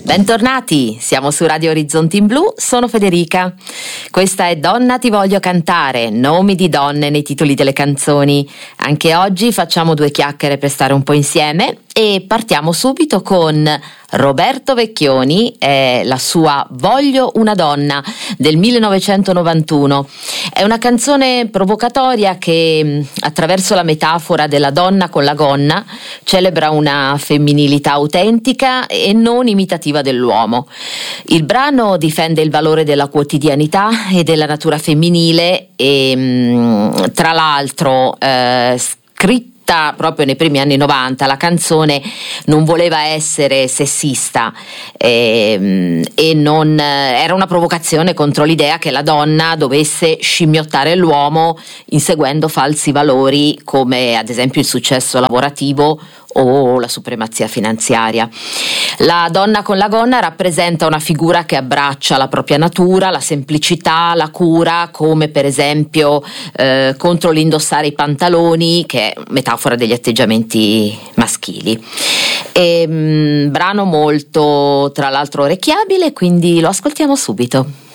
Bentornati, siamo su Radio Orizzonti in Blu, sono Federica. Questa è Donna ti voglio cantare, nomi di donne nei titoli delle canzoni. Anche oggi facciamo due chiacchiere per stare un po' insieme e partiamo subito con Roberto Vecchioni e la sua Voglio una donna del 1991. È una canzone provocatoria che, attraverso la metafora della donna con la gonna, celebra una femminilità autentica e non imitativa dell'uomo. Il brano difende il valore della quotidianità e della natura femminile e, tra l'altro, scritto proprio nei primi anni 90, la canzone non voleva essere sessista e non era una provocazione contro l'idea che la donna dovesse scimmiottare l'uomo inseguendo falsi valori come ad esempio il successo lavorativo o la supremazia finanziaria. La donna con la gonna rappresenta una figura che abbraccia la propria natura, la semplicità, la cura, come per esempio contro l'indossare i pantaloni, che è metafora degli atteggiamenti maschili. Brano molto, tra l'altro, orecchiabile, quindi lo ascoltiamo subito.